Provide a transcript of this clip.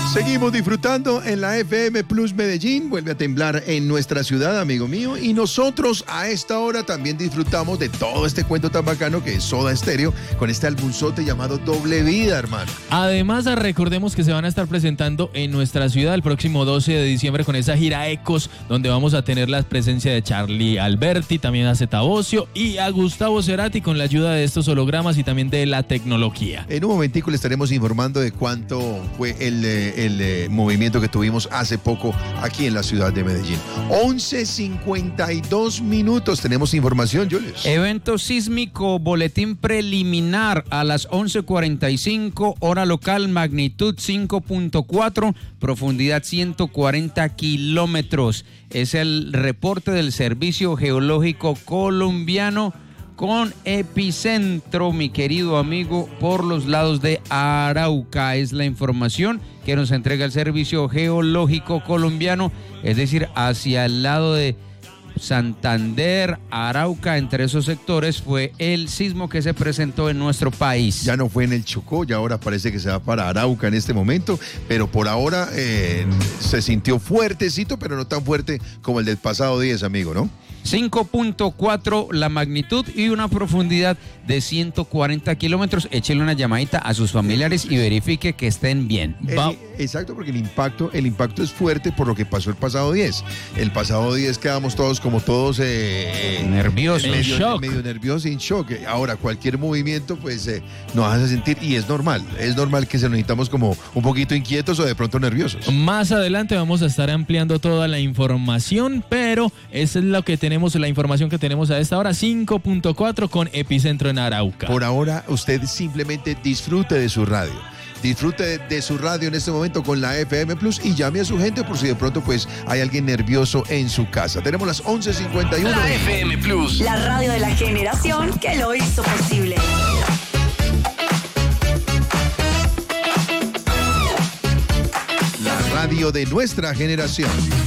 Seguimos disfrutando en la FM Plus Medellín. Vuelve a temblar en nuestra ciudad, amigo mío. Y nosotros a esta hora también disfrutamos de todo este cuento tan bacano que es Soda Stereo, con este albumzote llamado Doble Vida, hermano. Además, recordemos que se van a estar presentando en nuestra ciudad el próximo 12 de diciembre con esa gira Ecos, donde vamos a tener la presencia de Charlie Alberti, también a Zeta Bosio y a Gustavo Cerati con la ayuda de estos hologramas y también de la tecnología. En un momentico le estaremos informando de cuánto fue el movimiento que tuvimos hace poco aquí en la ciudad de Medellín. 11:52 minutos. Tenemos información, Julius. Evento sísmico, boletín preliminar a las 11:45, hora local, magnitud 5.4, profundidad 140 kilómetros. Es el reporte del Servicio Geológico Colombiano con epicentro, mi querido amigo, por los lados de Arauca. Es la información que nos entrega el Servicio Geológico Colombiano, es decir, hacia el lado de Santander, Arauca, entre esos sectores fue el sismo que se presentó en nuestro país. Ya no fue en el Chocó, ya ahora parece que se va para Arauca en este momento, pero por ahora se sintió fuertecito, pero no tan fuerte como el del pasado 10, amigo, ¿no? 5.4 la magnitud y una profundidad de 140 kilómetros. Échele una llamadita a sus familiares y verifique que estén bien. Exacto, porque el impacto es fuerte por lo que pasó el pasado 10. El pasado 10 quedamos todos nerviosos, medio nerviosos y en shock. Ahora cualquier movimiento pues nos hace sentir, y es normal que se necesitamos como un poquito inquietos o de pronto nerviosos. Más adelante vamos a estar ampliando toda la información, pero esa es lo que tenemos, la información que tenemos a esta hora, 5.4 con epicentro en Arauca. Por ahora usted simplemente disfrute de su radio. Disfrute de su radio en este momento con la FM Plus y llame a su gente por si de pronto pues hay alguien nervioso en su casa. Tenemos las 11:51. La FM Plus, la radio de la generación que lo hizo posible. La radio de nuestra generación.